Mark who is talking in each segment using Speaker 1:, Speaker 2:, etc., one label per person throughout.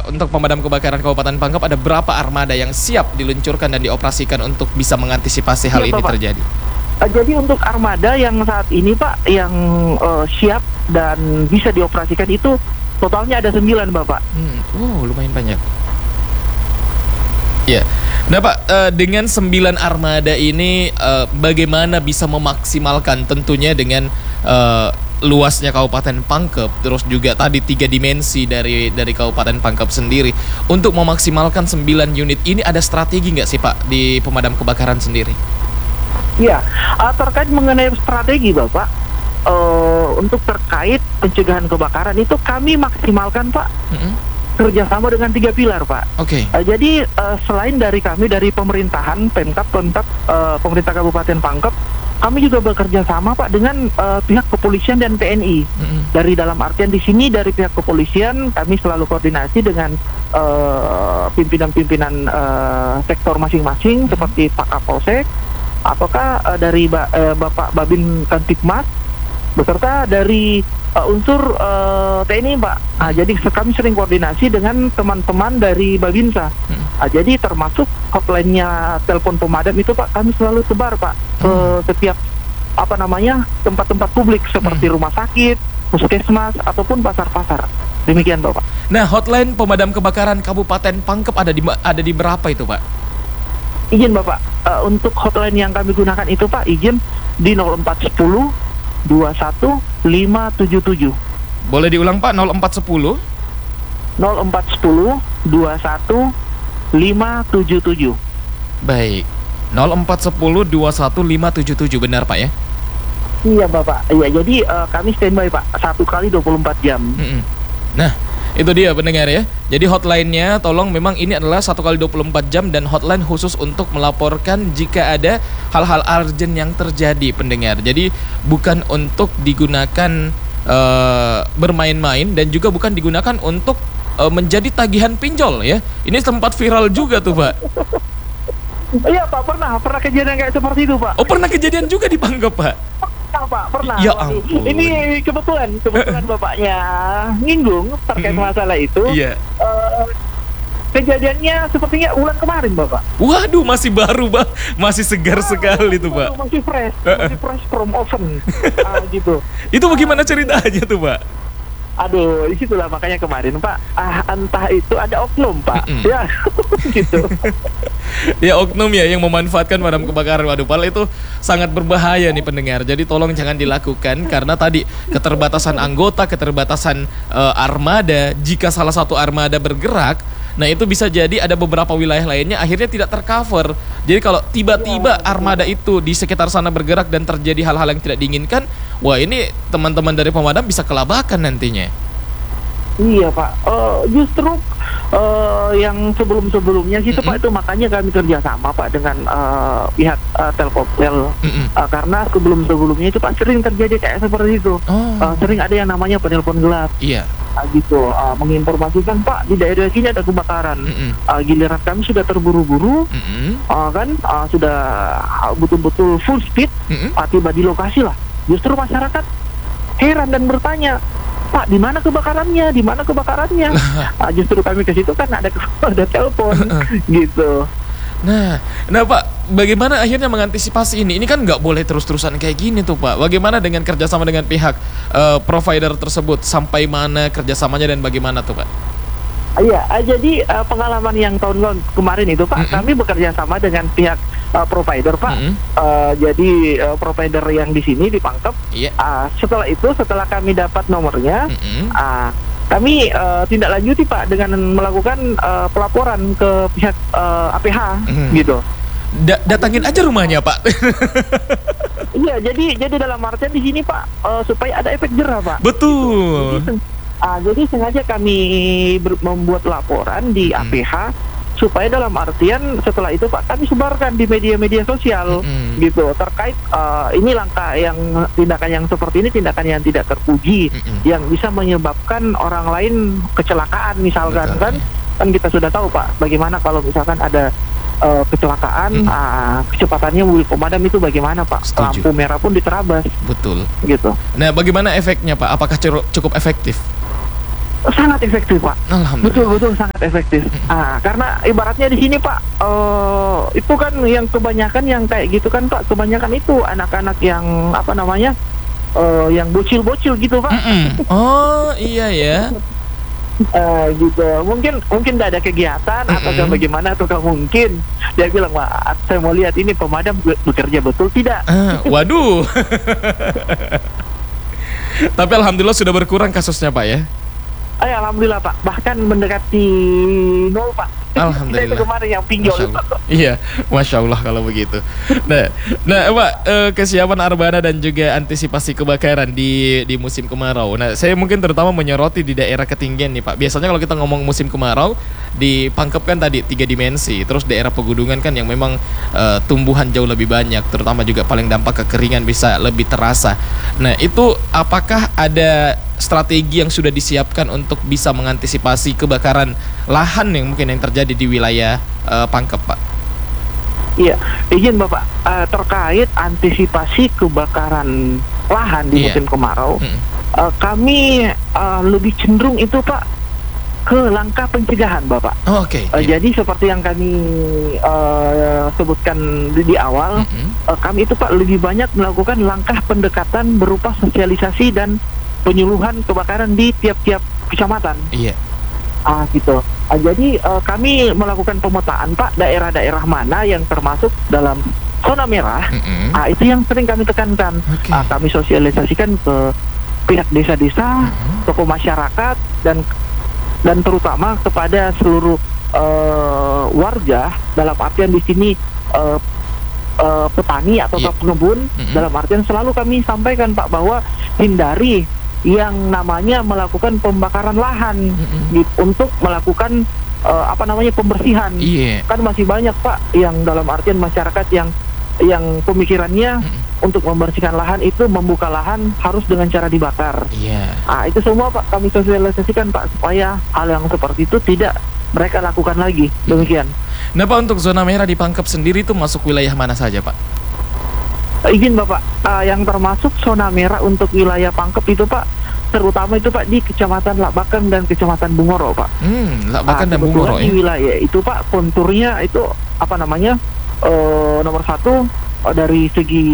Speaker 1: Pak, untuk pemadam kebakaran Kabupaten Pangkep ada berapa armada yang siap diluncurkan dan dioperasikan untuk bisa mengantisipasi hal
Speaker 2: Iya,
Speaker 1: ini
Speaker 2: Bapak.
Speaker 1: terjadi?
Speaker 2: Jadi untuk armada yang saat ini Pak, yang siap dan bisa dioperasikan itu totalnya ada 9 Bapak.
Speaker 1: Lumayan banyak. Ya, nah Pak, dengan 9 armada ini bagaimana bisa memaksimalkan tentunya dengan luasnya Kabupaten Pangkep, terus juga tadi 3 dimensi dari Kabupaten Pangkep sendiri. Untuk memaksimalkan 9 unit ini ada strategi nggak sih Pak di pemadam kebakaran sendiri?
Speaker 2: Iya, terkait mengenai strategi Bapak, untuk terkait pencegahan kebakaran itu kami maksimalkan Pak. Kerjasama dengan 3 pilar Pak.
Speaker 1: Oke.
Speaker 2: Jadi selain dari kami dari pemerintahan Pemkab pemerintah Kabupaten Pangkep, kami juga bekerja sama Pak dengan pihak kepolisian dan TNI. Dari dalam artian di sini dari pihak kepolisian kami selalu koordinasi dengan pimpinan-pimpinan sektor masing-masing seperti Pak Kapolsek, ataukah dari Bapak Babin Kantipmas beserta dari unsur TNI Pak. Jadi kami sering koordinasi dengan teman-teman dari Babinsa. Jadi termasuk hotline-nya telepon pemadam itu Pak kami selalu sebar Pak ke setiap tempat-tempat publik seperti rumah sakit, puskesmas ataupun pasar-pasar. Demikian Bapak.
Speaker 1: Nah, hotline pemadam kebakaran Kabupaten Pangkep ada di berapa itu Pak?
Speaker 2: Izin Bapak, untuk hotline yang kami gunakan itu Pak, izin di 0410 21 577.
Speaker 1: Boleh diulang Pak, 0410
Speaker 2: 0410 21 577.
Speaker 1: Baik, 0410 21 577, benar Pak ya?
Speaker 2: Iya Bapak, iya jadi kami standby Pak 1 kali 24 jam.
Speaker 1: Nah, itu dia pendengar ya. Jadi hotline-nya tolong memang ini adalah 1 kali 24 jam dan hotline khusus untuk melaporkan jika ada hal-hal urgent yang terjadi pendengar. Jadi bukan untuk digunakan bermain-main dan juga bukan digunakan untuk menjadi tagihan pinjol ya. Ini tempat viral juga tuh Pak.
Speaker 2: Iya Pak, pernah kejadian kayak seperti itu Pak.
Speaker 1: Oh, pernah kejadian juga di Pangkep Pak?
Speaker 2: Pak, pernah.
Speaker 1: Ya ampun.
Speaker 2: Ini kebetulan Bapaknya nyinggung terkait masalah itu.
Speaker 1: Iya.
Speaker 2: Kejadiannya sepertinya bulan kemarin Bapak.
Speaker 1: Waduh, masih baru Pak, masih segar sekali tuh Pak.
Speaker 2: Masih fresh from oven. Gitu.
Speaker 1: Itu bagaimana ceritanya tuh Pak?
Speaker 2: Aduh, disitulah makanya kemarin Pak, entah itu ada oknum Pak, ya gitu.
Speaker 1: Ya oknum ya yang memanfaatkan pemadam kebakaran. Waduh, padahal itu sangat berbahaya nih pendengar. Jadi tolong jangan dilakukan karena tadi keterbatasan anggota, keterbatasan armada. Jika salah satu armada bergerak, nah itu bisa jadi ada beberapa wilayah lainnya akhirnya tidak tercover. Jadi kalau tiba-tiba armada itu di sekitar sana bergerak dan terjadi hal-hal yang tidak diinginkan, wah ini teman-teman dari pemadam bisa kelabakan nantinya.
Speaker 2: Iya Pak, justru yang sebelum-sebelumnya sih Pak itu makanya kami kerjasama Pak dengan pihak Telkomsel, karena sebelum-sebelumnya itu Pak sering terjadi kayak seperti itu. Sering ada yang namanya penelpon gelap.
Speaker 1: Iya.
Speaker 2: Gitu, menginformasikan Pak di daerah sini ada kebakaran. Giliran kami sudah terburu-buru, sudah betul-betul full speed, tiba di lokasi lah. Justru masyarakat heran dan bertanya, Pak, di mana kebakarannya? Di mana kebakarannya? Justru kami ke situ kan ada telepon, gitu.
Speaker 1: Nah Pak, bagaimana akhirnya mengantisipasi ini? Ini kan nggak boleh terus-terusan kayak gini tuh Pak. Bagaimana dengan kerjasama dengan pihak provider tersebut? Sampai mana kerjasamanya dan bagaimana tuh Pak?
Speaker 2: Iya, jadi pengalaman yang tahun kemarin itu Pak, kami bekerja sama dengan pihak provider Pak. Jadi provider yang di sini di Pangkep. Setelah kami dapat nomornya, kami tindak lanjuti Pak dengan melakukan pelaporan ke pihak APH gitu.
Speaker 1: Datangin aja rumahnya Pak.
Speaker 2: Iya, jadi dalam artian di sini Pak supaya ada efek jerah Pak.
Speaker 1: Betul.
Speaker 2: Jadi sengaja kami membuat laporan di APH supaya dalam artian setelah itu Pak kami sebarkan di media-media sosial gitu terkait ini langkah yang tindakan yang seperti ini, tindakan yang tidak terpuji yang bisa menyebabkan orang lain kecelakaan misalkan. Kan kita sudah tahu Pak bagaimana kalau misalkan ada kecelakaan, kecepatannya mobil pemadam itu bagaimana Pak?
Speaker 1: Setuju.
Speaker 2: Lampu merah pun diterabas.
Speaker 1: Betul.
Speaker 2: Gitu.
Speaker 1: Nah, bagaimana efeknya Pak? Apakah cukup efektif?
Speaker 2: Sangat efektif Pak.
Speaker 1: Alhamdulillah.
Speaker 2: Betul sangat efektif. Karena ibaratnya di sini Pak, itu kan yang kebanyakan yang kayak gitu kan Pak, kebanyakan itu anak-anak yang apa namanya, yang bocil-bocil gitu Pak.
Speaker 1: Oh iya ya.
Speaker 2: Gitu. Mungkin tidak ada kegiatan atau bagaimana, atau mungkin dia bilang, Pak, saya mau lihat ini pemadam bekerja betul tidak.
Speaker 1: Waduh. Tapi alhamdulillah sudah berkurang kasusnya Pak ya.
Speaker 2: Alhamdulillah Pak, bahkan mendekati 0 Pak.
Speaker 1: Alhamdulillah.
Speaker 2: Itu kemarin yang pinjol.
Speaker 1: Iya, masya Allah kalau begitu. Nah Pak, kesiapan Armada dan juga antisipasi kebakaran di musim kemarau. Nah, saya mungkin terutama menyoroti di daerah ketinggian nih Pak. Biasanya kalau kita ngomong musim kemarau, di Pangkep kan tadi 3 dimensi. Terus daerah pegunungan kan yang memang tumbuhan jauh lebih banyak, terutama juga paling dampak kekeringan bisa lebih terasa. Nah, itu apakah ada strategi yang sudah disiapkan untuk bisa mengantisipasi kebakaran lahan yang mungkin yang terjadi di wilayah Pangkep, Pak?
Speaker 2: Iya, izin Bapak, terkait antisipasi kebakaran lahan di musim kemarau, kami lebih cenderung itu Pak ke langkah pencegahan Bapak.
Speaker 1: Oke.
Speaker 2: Jadi seperti yang kami sebutkan di awal, kami itu Pak lebih banyak melakukan langkah pendekatan berupa sosialisasi dan penyuluhan kebakaran di tiap-tiap kecamatan.
Speaker 1: Iya.
Speaker 2: Gitu. Jadi kami melakukan pemetaan Pak, daerah-daerah mana yang termasuk dalam zona merah. Itu yang sering kami tekankan. Kami sosialisasikan ke pihak desa-desa, tokoh masyarakat, dan terutama kepada seluruh warga, dalam artian di sini petani atau pengembun. Dalam artian selalu kami sampaikan Pak bahwa hindari yang namanya melakukan pembakaran lahan untuk melakukan pembersihan. Kan masih banyak Pak yang dalam artian masyarakat yang pemikirannya untuk membersihkan lahan itu membuka lahan harus dengan cara dibakar. Itu semua Pak kami sosialisasikan Pak, supaya hal yang seperti itu tidak mereka lakukan lagi. Demikian.
Speaker 1: Nah Pak, untuk zona merah di Pangkep sendiri itu masuk wilayah mana saja Pak?
Speaker 2: Izin Bapak, yang termasuk zona merah untuk wilayah Pangkep itu Pak, terutama itu Pak di Kecamatan Labakan dan Kecamatan Bungoro Pak.
Speaker 1: Labakan dan Bungoro
Speaker 2: ya? Di wilayah itu Pak, konturnya itu nomor 1 dari segi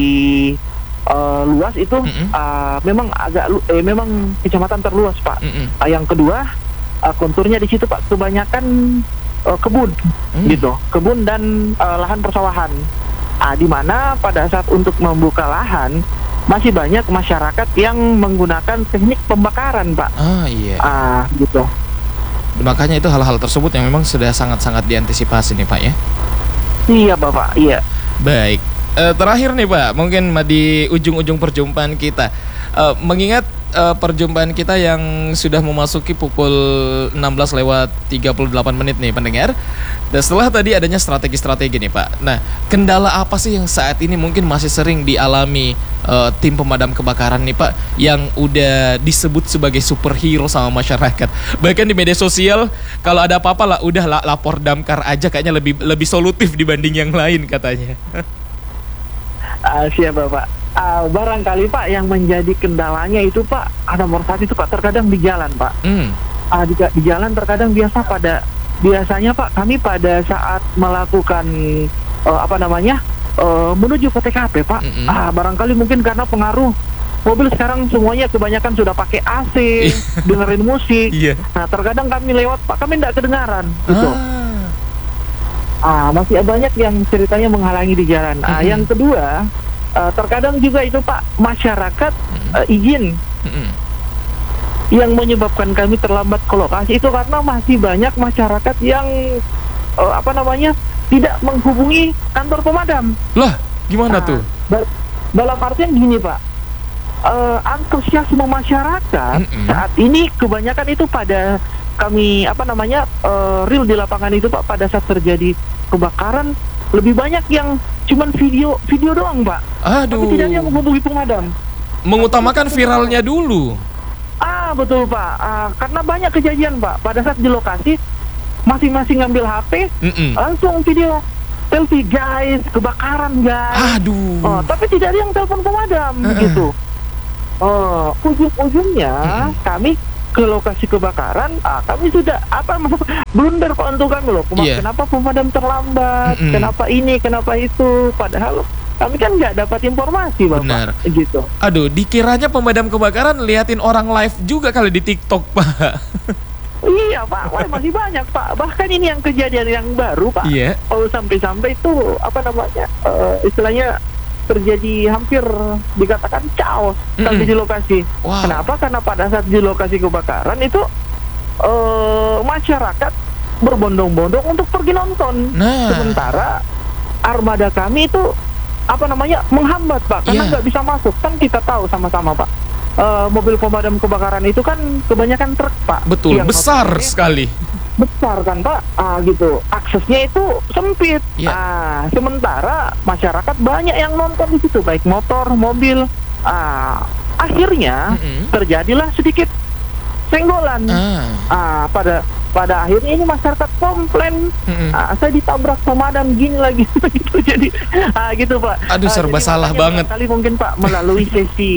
Speaker 2: luas itu memang memang kecamatan terluas Pak. Yang kedua, konturnya di situ Pak kebanyakan kebun gitu, kebun dan lahan persawahan. Di mana pada saat untuk membuka lahan masih banyak masyarakat yang menggunakan teknik pembakaran Pak. Gitu.
Speaker 1: Makanya itu hal-hal tersebut yang memang sudah sangat-sangat diantisipasi nih Pak ya.
Speaker 2: Iya Bapak, iya.
Speaker 1: Baik, terakhir nih Pak, mungkin di ujung-ujung perjumpaan kita, mengingat perjumpaan kita yang sudah memasuki pukul 16:38 nih pendengar. Dan setelah tadi adanya strategi-strategi nih Pak. Nah, kendala apa sih yang saat ini mungkin masih sering dialami tim pemadam kebakaran nih Pak, yang udah disebut sebagai superhero sama masyarakat? Bahkan di media sosial kalau ada apa-apa lah udah lapor damkar aja, kayaknya lebih solutif dibanding yang lain katanya.
Speaker 2: Siap Bapak. Barangkali Pak yang menjadi kendalanya itu Pak, nomor 1 itu Pak terkadang di jalan Pak. Di jalan terkadang biasanya Pak kami pada saat melakukan menuju ke TKP Pak, barangkali mungkin karena pengaruh mobil sekarang semuanya kebanyakan sudah pakai AC, dengerin musik. Nah terkadang kami lewat Pak, kami tidak kedengaran gitu. Masih banyak yang ceritanya menghalangi di jalan. Yang kedua, terkadang juga itu Pak masyarakat izin yang menyebabkan kami terlambat ke lokasi itu karena masih banyak masyarakat yang tidak menghubungi kantor pemadam.
Speaker 1: Lah, gimana tuh?
Speaker 2: Dalam artian gini Pak, antusiasme masyarakat saat ini kebanyakan itu pada kami real di lapangan itu Pak, pada saat terjadi kebakaran lebih banyak yang cuman video doang Pak. Tapi tidak ada yang menghubungi pemadam.
Speaker 1: Mengutamakan viralnya dulu.
Speaker 2: Betul Pak. Karena banyak kejadian Pak, pada saat di lokasi masing-masing ngambil HP, langsung video selfie guys, kebakaran guys. Tapi tidak ada yang telepon pemadam gitu. Ujung-ujungnya kami ke lokasi kebakaran, kami sudah blunder Pak untuk kami loh.
Speaker 1: Iya.
Speaker 2: Kenapa pemadam terlambat? Kenapa ini? Kenapa itu? Padahal kami kan nggak dapat informasi, Bapak.
Speaker 1: Benar.
Speaker 2: Gitu.
Speaker 1: Aduh, dikiranya pemadam kebakaran liatin orang live juga kali di TikTok, Pak.
Speaker 2: Iya Pak, wah, masih banyak Pak. Bahkan ini yang kejadian yang baru Pak.
Speaker 1: Iya.
Speaker 2: Oh, sampai-sampai itu istilahnya terjadi hampir dikatakan chaos sampai di lokasi.
Speaker 1: Wow.
Speaker 2: Kenapa? Karena pada saat di lokasi kebakaran itu masyarakat berbondong-bondong untuk pergi nonton.
Speaker 1: Nah.
Speaker 2: Sementara armada kami itu menghambat Pak, karena nggak bisa masuk. Kan kita tahu sama-sama Pak, mobil pemadam kebakaran itu kan kebanyakan truk Pak.
Speaker 1: Betul,
Speaker 2: yang
Speaker 1: besar sekali.
Speaker 2: Besar kan Pak, gitu. Aksesnya itu sempit. Sementara masyarakat banyak yang nonton di situ, baik motor, mobil. Akhirnya terjadilah sedikit senggolan. Pada akhirnya ini masyarakat komplain, saya ditabrak pemadam gini lagi gitu. Jadi gitu Pak.
Speaker 1: Aduh, serba salah banget.
Speaker 2: Kali mungkin Pak melalui sesi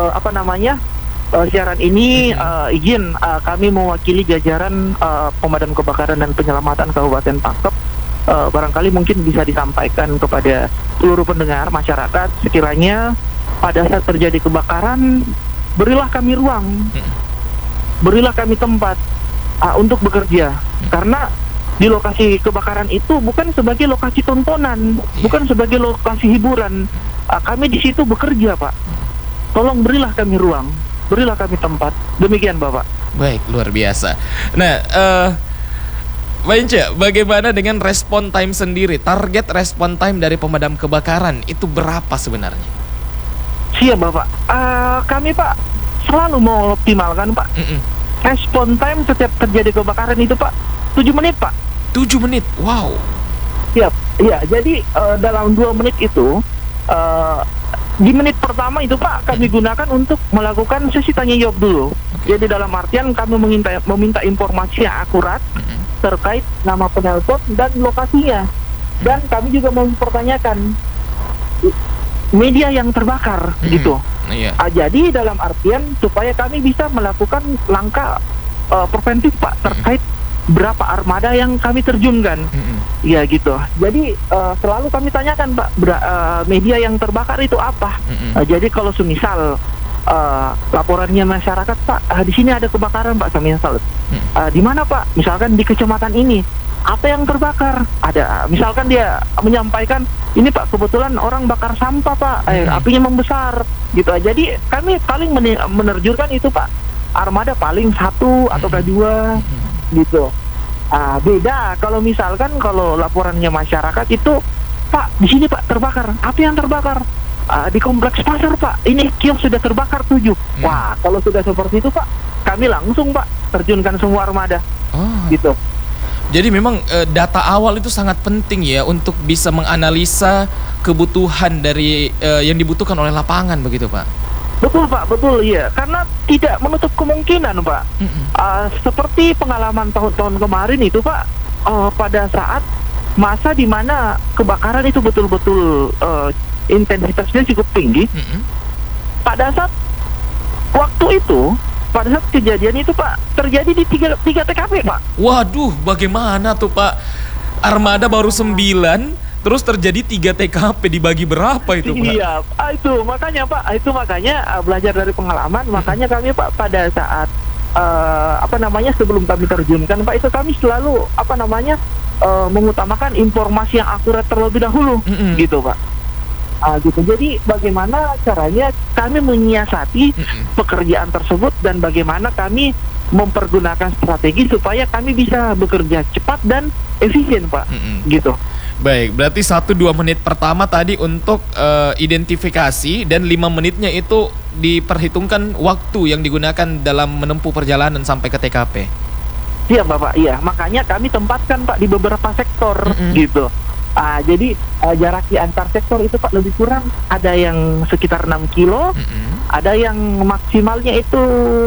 Speaker 2: siaran ini izin kami mewakili jajaran pemadam kebakaran dan penyelamatan Kabupaten Pangkep, barangkali mungkin bisa disampaikan kepada seluruh pendengar masyarakat, sekiranya pada saat terjadi kebakaran berilah kami ruang, berilah kami tempat untuk bekerja, karena di lokasi kebakaran itu bukan sebagai lokasi tontonan, bukan sebagai lokasi hiburan. Kami di situ bekerja Pak. Tolong berilah kami ruang, berilah kami tempat. Demikian Bapak.
Speaker 1: Baik, luar biasa. Nah, Pak Ince, bagaimana dengan respon time sendiri? Target respon time dari pemadam kebakaran itu berapa sebenarnya?
Speaker 2: Siap Bapak. Kami Pak selalu mau optimalkan Pak. Respon time setiap terjadi kebakaran itu Pak 7 menit Pak.
Speaker 1: 7 menit, wow.
Speaker 2: Siap. Iya, jadi dalam 2 menit itu di menit pertama itu Pak kami gunakan untuk melakukan sesi tanya jawab dulu. Jadi dalam artian kami meminta informasi yang akurat terkait nama penelpon dan lokasinya. Dan kami juga mempertanyakan media yang terbakar gitu.
Speaker 1: Iya.
Speaker 2: Jadi dalam artian supaya kami bisa melakukan langkah preventif Pak terkait berapa armada yang kami terjunkan. Ya gitu. Jadi selalu kami tanyakan Pak, media yang terbakar itu apa. Jadi kalau semisal laporannya masyarakat Pak, di sini ada kebakaran Pak, semisal di mana Pak? Misalkan di kecamatan ini. Apa yang terbakar? Ada. Misalkan dia menyampaikan, ini Pak kebetulan orang bakar sampah Pak, apinya membesar gitu. Jadi kami paling menerjunkan itu Pak, armada paling 1 atau 2 gitu. Beda kalau misalkan kalau laporannya masyarakat itu, Pak di sini Pak terbakar. Apa yang terbakar? Di kompleks pasar Pak, ini kios sudah terbakar 7. Wah, kalau sudah seperti itu Pak, kami langsung Pak terjunkan semua armada. Gitu.
Speaker 1: Jadi memang data awal itu sangat penting ya untuk bisa menganalisa kebutuhan dari yang dibutuhkan oleh lapangan, begitu Pak?
Speaker 2: Betul Pak, betul ya. Karena tidak menutup kemungkinan Pak. Seperti pengalaman tahun-tahun kemarin itu Pak, pada saat masa di mana kebakaran itu betul-betul intensitasnya cukup tinggi. Pada saat waktu itu, pada saat kejadian itu Pak, terjadi di 3 TKP Pak.
Speaker 1: Waduh, bagaimana tuh Pak? Armada baru 9, terus terjadi 3 TKP, dibagi berapa itu Pak?
Speaker 2: Iya, itu makanya Pak, belajar dari pengalaman, makanya kami Pak pada saat sebelum kami terjunkan Pak, itu kami selalu mengutamakan informasi yang akurat terlebih dahulu, gitu Pak. Gitu. Jadi bagaimana caranya kami menyiasati pekerjaan tersebut dan bagaimana kami mempergunakan strategi supaya kami bisa bekerja cepat dan efisien Pak. Gitu.
Speaker 1: Baik, berarti 1-2 menit pertama tadi untuk identifikasi dan 5 menitnya itu diperhitungkan waktu yang digunakan dalam menempuh perjalanan sampai ke TKP.
Speaker 2: Iya Bapak, iya. Makanya kami tempatkan Pak di beberapa sektor gitu. Jadi jarak di antar sektor itu Pak lebih kurang ada yang sekitar 6 kilo, ada yang maksimalnya itu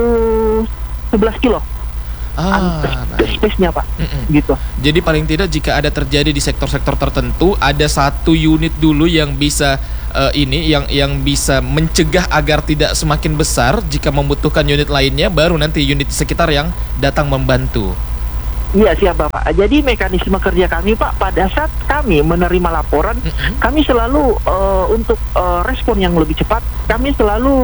Speaker 2: 11 kilo. Space-nya Pak, gitu.
Speaker 1: Jadi paling tidak jika ada terjadi di sektor-sektor tertentu, ada 1 unit dulu yang bisa ini yang bisa mencegah agar tidak semakin besar jika membutuhkan unit lainnya, baru nanti unit sekitar yang datang membantu.
Speaker 2: Iya, siap Bapak. Jadi mekanisme kerja kami Pak, pada saat kami menerima laporan, kami selalu untuk respon yang lebih cepat, kami selalu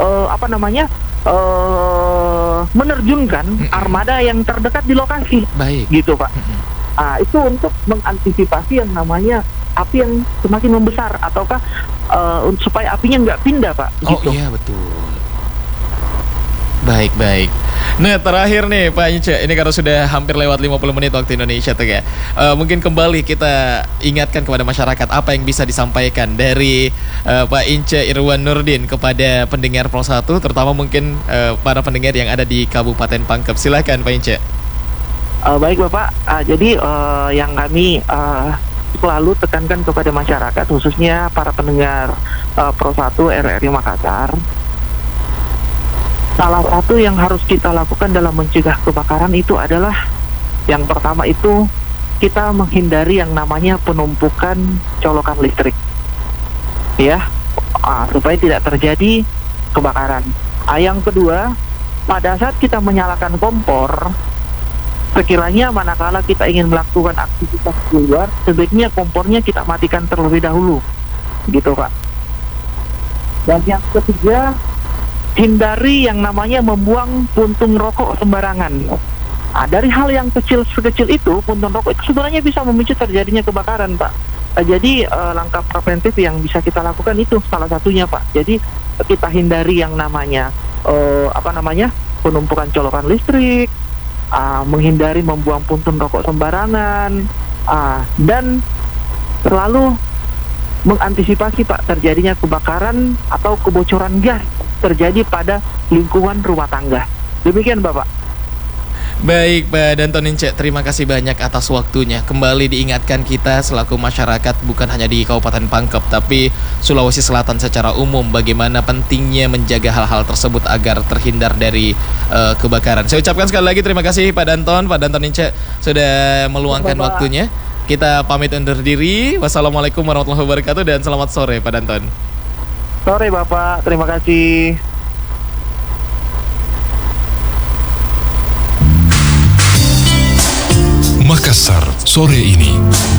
Speaker 2: menerjunkan armada yang terdekat di lokasi.
Speaker 1: Baik.
Speaker 2: Gitu Pak. Itu untuk mengantisipasi yang namanya api yang semakin membesar, ataukah supaya apinya nggak pindah Pak.
Speaker 1: Oh
Speaker 2: gitu.
Speaker 1: iya, betul. Baik. Nah, terakhir nih Pak Ince, ini karena sudah hampir lewat 50 menit waktu Indonesia tuh ya. Mungkin kembali kita ingatkan kepada masyarakat apa yang bisa disampaikan dari Pak Ince Irwan Nurdin kepada pendengar Pro 1, terutama mungkin para pendengar yang ada di Kabupaten Pangkep. Silakan Pak Ince.
Speaker 2: Baik Bapak, jadi yang kami selalu tekankan kepada masyarakat, khususnya para pendengar Pro 1 RRI Makassar, salah satu yang harus kita lakukan dalam mencegah kebakaran itu adalah yang pertama itu kita menghindari yang namanya penumpukan colokan listrik, ya, supaya tidak terjadi kebakaran. Yang kedua, pada saat kita menyalakan kompor, sekiranya manakala kita ingin melakukan aktivitas di luar, sebaiknya kompornya kita matikan terlebih dahulu, gitu Pak. Dan yang ketiga, hindari yang namanya membuang puntung rokok sembarangan. Dari hal yang sekecil itu, puntung rokok itu sebenarnya bisa memicu terjadinya kebakaran Pak. Jadi langkah preventif yang bisa kita lakukan itu salah satunya Pak. Jadi kita hindari yang namanya penumpukan colokan listrik, menghindari membuang puntung rokok sembarangan, dan selalu mengantisipasi Pak terjadinya kebakaran atau kebocoran gas terjadi pada lingkungan rumah tangga. Demikian Bapak.
Speaker 1: Baik Pak Danton Ince, terima kasih banyak atas waktunya. Kembali diingatkan kita selaku masyarakat, bukan hanya di Kabupaten Pangkep, tapi Sulawesi Selatan secara umum, bagaimana pentingnya menjaga hal-hal tersebut agar terhindar dari kebakaran. Saya ucapkan sekali lagi terima kasih Pak Danton Ince sudah meluangkan waktunya. Kita pamit undur diri. Wassalamualaikum warahmatullahi wabarakatuh dan selamat sore Pak Danton.
Speaker 2: Sore Bapak, terima kasih.
Speaker 3: Makassar sore ini.